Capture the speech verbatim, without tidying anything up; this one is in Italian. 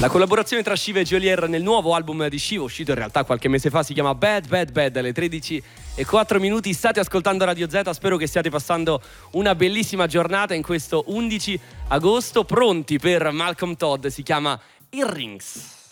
La collaborazione tra Shiva e Geolier nel nuovo album di Shiva, uscito in realtà qualche mese fa, si chiama Bad Bad Bad. Alle tredici e quattro minuti state ascoltando Radio Z. Spero che stiate passando una bellissima giornata in questo undici agosto, pronti per Malcolm Todd. Si chiama Earrings.